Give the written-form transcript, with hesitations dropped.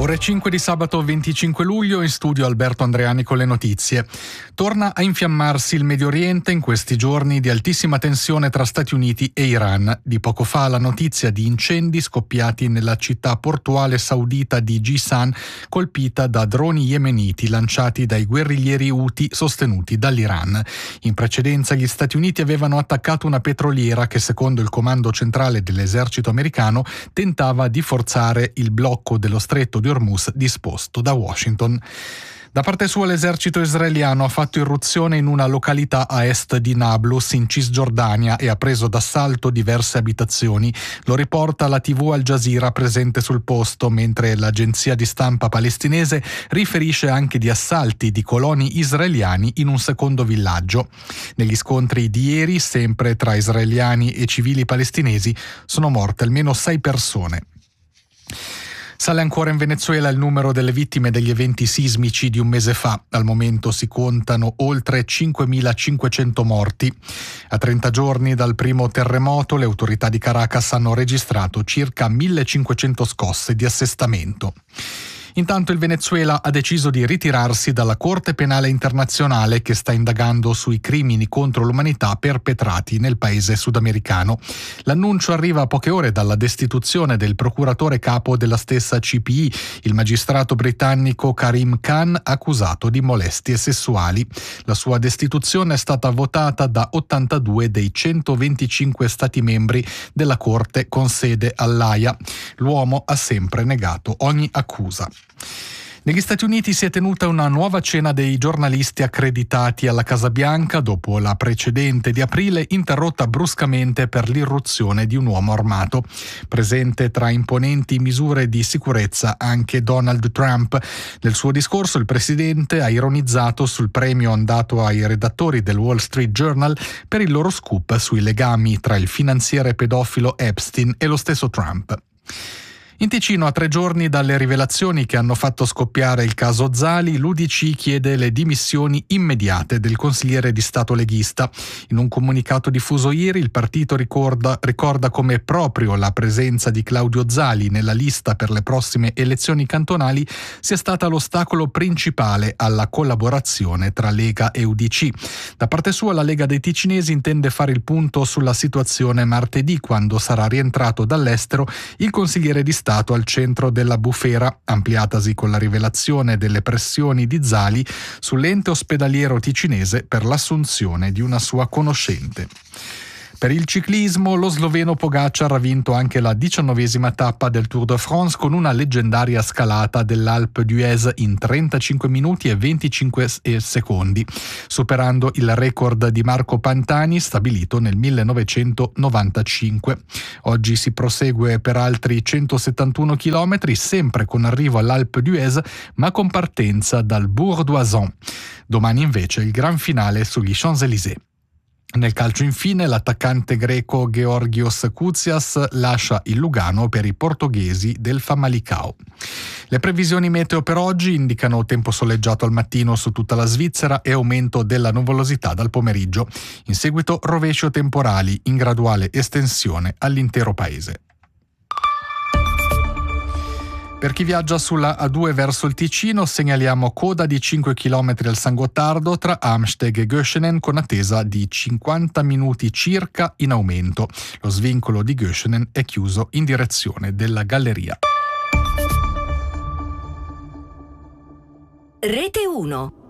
Ore 5 di sabato 25 luglio, in studio Alberto Andreani con le notizie. Torna a infiammarsi il Medio Oriente in questi giorni di altissima tensione tra Stati Uniti e Iran. Di poco fa la notizia di incendi scoppiati nella città portuale saudita di Jizan, colpita da droni yemeniti lanciati dai guerriglieri Houthi sostenuti dall'Iran. In precedenza gli Stati Uniti avevano attaccato una petroliera che, secondo il comando centrale dell'esercito americano, tentava di forzare il blocco dello stretto di Hormuz disposto da Washington. Da parte sua l'esercito israeliano ha fatto irruzione in una località a est di Nablus in Cisgiordania e ha preso d'assalto diverse abitazioni. Lo riporta la TV Al Jazeera presente sul posto, mentre l'agenzia di stampa palestinese riferisce anche di assalti di coloni israeliani in un secondo villaggio. Negli scontri di ieri, sempre tra israeliani e civili palestinesi, sono morte almeno 6 persone. Sale ancora in Venezuela il numero delle vittime degli eventi sismici di un mese fa. Al momento si contano oltre 5.500 morti. A 30 giorni dal primo terremoto, le autorità di Caracas hanno registrato circa 1.500 scosse di assestamento. Intanto il Venezuela ha deciso di ritirarsi dalla Corte Penale Internazionale che sta indagando sui crimini contro l'umanità perpetrati nel paese sudamericano. L'annuncio arriva a poche ore dalla destituzione del procuratore capo della stessa CPI, il magistrato britannico Karim Khan, accusato di molestie sessuali. La sua destituzione è stata votata da 82 dei 125 Stati membri della Corte con sede all'Aia. L'uomo ha sempre negato ogni accusa. Negli Stati Uniti si è tenuta una nuova cena dei giornalisti accreditati alla Casa Bianca dopo la precedente di aprile, interrotta bruscamente per l'irruzione di un uomo armato. Presente tra imponenti misure di sicurezza anche Donald Trump. Nel suo discorso il presidente ha ironizzato sul premio dato ai redattori del Wall Street Journal per il loro scoop sui legami tra il finanziere pedofilo Epstein e lo stesso Trump. In Ticino, a 3 giorni dalle rivelazioni che hanno fatto scoppiare il caso Zali, l'UDC chiede le dimissioni immediate del consigliere di Stato leghista. In un comunicato diffuso ieri, il partito ricorda come proprio la presenza di Claudio Zali nella lista per le prossime elezioni cantonali sia stata l'ostacolo principale alla collaborazione tra Lega e UDC. Da parte sua, la Lega dei Ticinesi intende fare il punto sulla situazione martedì, quando sarà rientrato dall'estero il consigliere di Stato al centro della bufera, ampliatasi con la rivelazione delle pressioni di Zali sull'ente ospedaliero ticinese per l'assunzione di una sua conoscente. Per il ciclismo, lo sloveno Pogačar ha vinto anche la 19ª tappa del Tour de France con una leggendaria scalata dell'Alpe d'Huez in 35 minuti e 25 secondi, superando il record di Marco Pantani stabilito nel 1995. Oggi si prosegue per altri 171 chilometri, sempre con arrivo all'Alpe d'Huez, ma con partenza dal Bourg d'Oisans. Domani invece il gran finale sugli Champs-Élysées. Nel calcio infine l'attaccante greco Georgios Koutsias lascia il Lugano per i portoghesi del Famalicão. Le previsioni meteo per oggi indicano tempo soleggiato al mattino su tutta la Svizzera e aumento della nuvolosità dal pomeriggio. In seguito rovescio temporali in graduale estensione all'intero paese. Per chi viaggia sulla A2 verso il Ticino segnaliamo coda di 5 km al San Gottardo tra Amsteg e Göschenen con attesa di 50 minuti circa in aumento. Lo svincolo di Göschenen è chiuso in direzione della Galleria. Rete 1